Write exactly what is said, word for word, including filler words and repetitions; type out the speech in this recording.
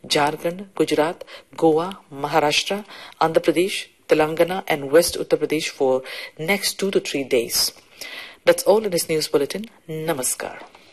Jharkhand, Gujarat, Goa, Maharashtra, Andhra Pradesh, Telangana and West Uttar Pradesh for next two to three days. That's all in this news bulletin. Namaskar.